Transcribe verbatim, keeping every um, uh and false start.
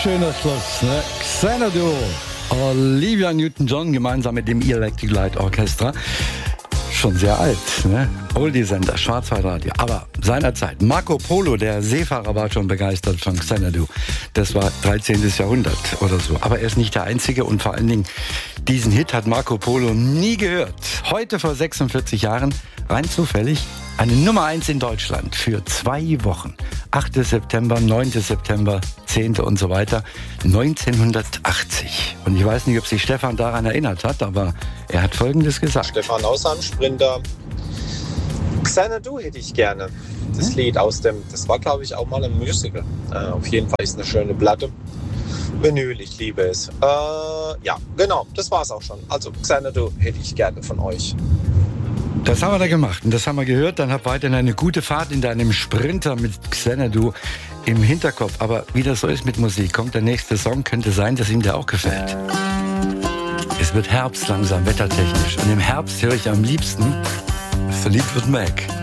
schöner Schluss, ne? Xanadu, Olivia Newton-John gemeinsam mit dem Electric Light Orchestra. Schon sehr alt, ne? Oldie-Sender, Schwarzwaldradio. Aber seinerzeit, Marco Polo, der Seefahrer, war schon begeistert von Xanadu. Das war dreizehnten. Jahrhundert oder so. Aber er ist nicht der Einzige und vor allen Dingen, diesen Hit hat Marco Polo nie gehört. Heute vor sechsundvierzig Jahren, rein zufällig, eine Nummer eins in Deutschland für zwei Wochen. achter September, neunter September, zehnter und so weiter, neunzehnhundertachtzig. Und ich weiß nicht, ob sich Stefan daran erinnert hat, aber er hat Folgendes gesagt. Stefan Ausham, Sprinter. Xanadu hätte ich gerne. Das hm? Lied aus dem, das war glaube ich auch mal ein Musical. Äh, auf jeden Fall ist eine schöne Platte. Vinyl, ich liebe es. Äh, ja, genau, das war's auch schon. Also Xanadu hätte ich gerne von euch. Das haben wir da gemacht und das haben wir gehört. Dann hab weiterhin eine gute Fahrt in deinem Sprinter mit Xanadu im Hinterkopf. Aber wie das so ist mit Musik, kommt der nächste Song, könnte sein, dass ihm der auch gefällt. Es wird Herbst langsam, wettertechnisch. Und im Herbst höre ich am liebsten Verliebt wird Mac.